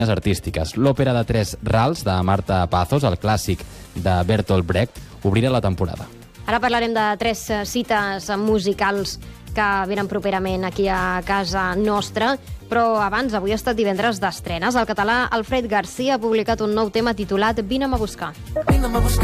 artístiques. L'òpera de Tres rals de Marta Pazos, el clàssic de Bertolt Brecht, obrirà la temporada. Ara parlarem de 3 cites musicals que venen properament aquí a casa nostra, però abans, avui ha estat divendres d'estrenes. El català Alfred Garcia ha publicat un nou tema titulat Vine'm a buscar.